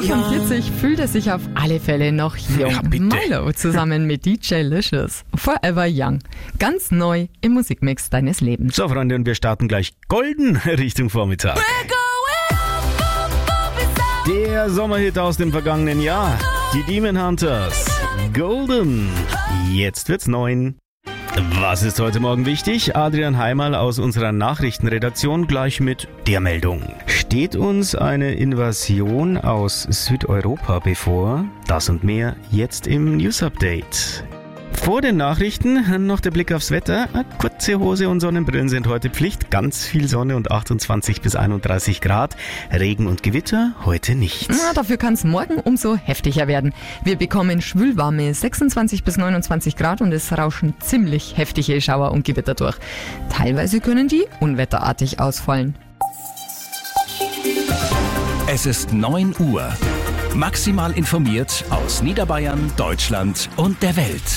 45 fühlt er sich auf alle Fälle noch jung. Ja, bitte. Milo zusammen mit DJ Licious. Forever Young. Ganz neu im Musikmix deines Lebens. So, Freunde, und wir starten gleich golden Richtung Vormittag. Der Sommerhit aus dem vergangenen Jahr. Die Demon Hunters. Golden. Jetzt wird's 9. Was ist heute Morgen wichtig? Adrian Heimerl aus unserer Nachrichtenredaktion gleich mit der Meldung. Steht uns eine Invasion aus Südeuropa bevor? Das und mehr jetzt im News Update. Vor den Nachrichten noch der Blick aufs Wetter. Kurze Hose und Sonnenbrillen sind heute Pflicht. Ganz viel Sonne und 28 bis 31 Grad. Regen und Gewitter heute nicht. Dafür kann es morgen umso heftiger werden. Wir bekommen schwülwarme 26 bis 29 Grad und es rauschen ziemlich heftige Schauer und Gewitter durch. Teilweise können die unwetterartig ausfallen. Es ist 9 Uhr. Maximal informiert aus Niederbayern, Deutschland und der Welt.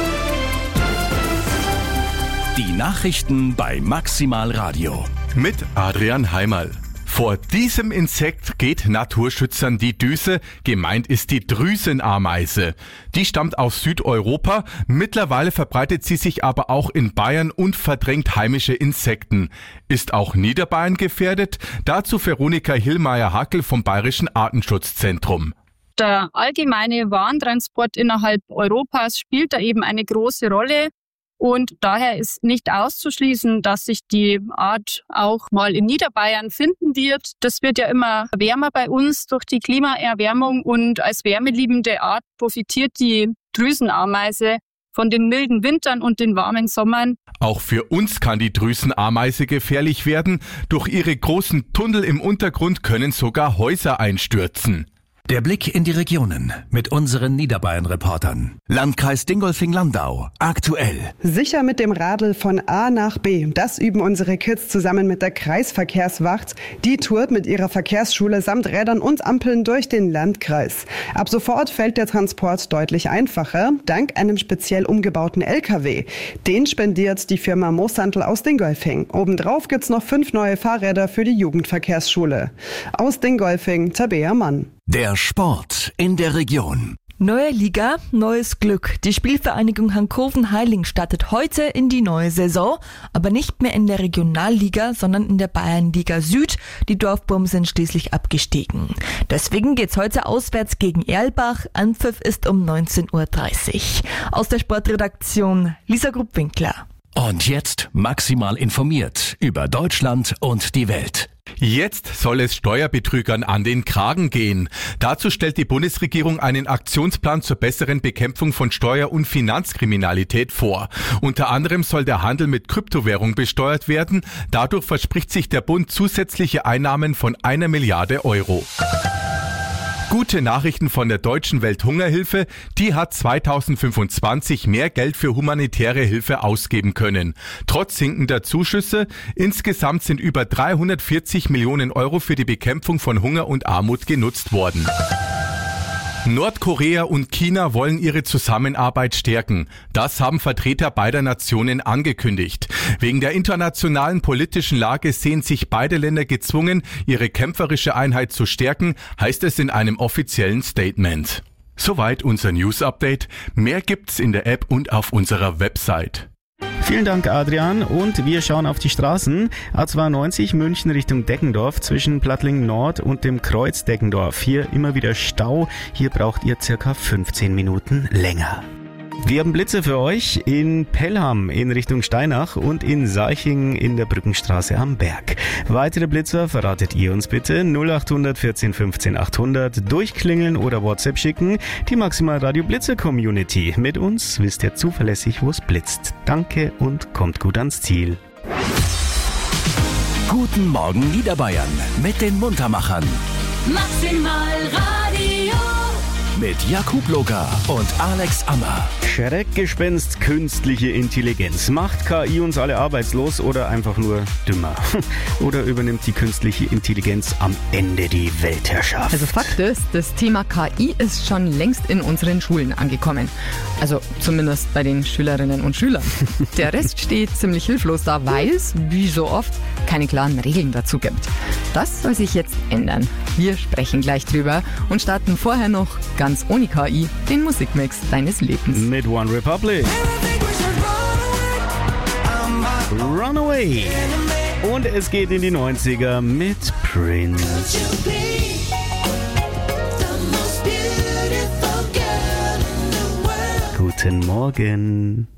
Die Nachrichten bei Maximal Radio. Mit Adrian Heimerl. Vor diesem Insekt geht Naturschützern die Düse, gemeint ist die Drüsenameise. Die stammt aus Südeuropa, mittlerweile verbreitet sie sich aber auch in Bayern und verdrängt heimische Insekten. Ist auch Niederbayern gefährdet? Dazu Veronika Hillmeier-Hackel vom Bayerischen Artenschutzzentrum. Der allgemeine Warentransport innerhalb Europas spielt da eben eine große Rolle. Und daher ist nicht auszuschließen, dass sich die Art auch mal in Niederbayern finden wird. Das wird ja immer wärmer bei uns durch die Klimaerwärmung und als wärmeliebende Art profitiert die Drüsenameise von den milden Wintern und den warmen Sommern. Auch für uns kann die Drüsenameise gefährlich werden. Durch ihre großen Tunnel im Untergrund können sogar Häuser einstürzen. Der Blick in die Regionen mit unseren Niederbayern-Reportern. Landkreis Dingolfing-Landau. Aktuell. Sicher mit dem Radl von A nach B. Das üben unsere Kids zusammen mit der Kreisverkehrswacht. Die tourt mit ihrer Verkehrsschule samt Rädern und Ampeln durch den Landkreis. Ab sofort fällt der Transport deutlich einfacher, dank einem speziell umgebauten LKW. Den spendiert die Firma Moosandl aus Dingolfing. Obendrauf gibt's noch 5 neue Fahrräder für die Jugendverkehrsschule. Aus Dingolfing, Tabea Mann. Der Sport in der Region. Neue Liga, neues Glück. Die Spielvereinigung Hankoven-Heiling startet heute in die neue Saison, aber nicht mehr in der Regionalliga, sondern in der Bayernliga Süd. Die Dorfburm sind schließlich abgestiegen. Deswegen geht's heute auswärts gegen Erlbach. Anpfiff ist um 19:30 Uhr. Aus der Sportredaktion Lisa Grupp-Winkler. Und jetzt maximal informiert über Deutschland und die Welt. Jetzt soll es Steuerbetrügern an den Kragen gehen. Dazu stellt die Bundesregierung einen Aktionsplan zur besseren Bekämpfung von Steuer- und Finanzkriminalität vor. Unter anderem soll der Handel mit Kryptowährung besteuert werden. Dadurch verspricht sich der Bund zusätzliche Einnahmen von 1 Milliarde Euro. Gute Nachrichten von der Deutschen Welthungerhilfe, die hat 2025 mehr Geld für humanitäre Hilfe ausgeben können. Trotz sinkender Zuschüsse, insgesamt sind über 340 Millionen Euro für die Bekämpfung von Hunger und Armut genutzt worden. Nordkorea und China wollen ihre Zusammenarbeit stärken. Das haben Vertreter beider Nationen angekündigt. Wegen der internationalen politischen Lage sehen sich beide Länder gezwungen, ihre kämpferische Einheit zu stärken, heißt es in einem offiziellen Statement. Soweit unser News-Update. Mehr gibt's in der App und auf unserer Website. Vielen Dank, Adrian. Und wir schauen auf die Straßen. A92 München Richtung Deggendorf zwischen Plattling Nord und dem Kreuz Deggendorf. Hier immer wieder Stau. Hier braucht ihr circa 15 Minuten länger. Wir haben Blitze für euch in Pelham in Richtung Steinach und in Seiching in der Brückenstraße am Berg. Weitere Blitzer verratet ihr uns bitte 0800 14 15 800 durchklingeln oder WhatsApp schicken. Die Maximal Radio Blitzer Community. Mit uns wisst ihr zuverlässig, wo es blitzt. Danke und kommt gut ans Ziel. Guten Morgen Niederbayern mit den Muntermachern. Maximal Radio. Mit Jakub Loka und Alex Ammer. Schreckgespenst künstliche Intelligenz. Macht KI uns alle arbeitslos oder einfach nur dümmer? Oder übernimmt die künstliche Intelligenz am Ende die Weltherrschaft? Also Fakt ist, das Thema KI ist schon längst in unseren Schulen angekommen. Also zumindest bei den Schülerinnen und Schülern. Der Rest steht ziemlich hilflos da, weil es, wie so oft, keine klaren Regeln dazu gibt. Das soll sich jetzt ändern. Wir sprechen gleich drüber und starten vorher noch ganz ohne KI den Musikmix deines Lebens. Mit One Republic. Runaway. Und es geht in die 90er mit Prince. Guten Morgen.